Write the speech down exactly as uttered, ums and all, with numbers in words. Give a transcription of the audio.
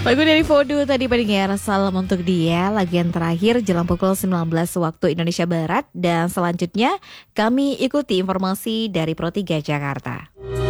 Lagu dari Voodoo tadi pendengar, salam untuk dia. Lagu yang terakhir jelang pukul sembilan belas waktu Indonesia Barat. Dan selanjutnya kami ikuti informasi dari Pro tiga Jakarta.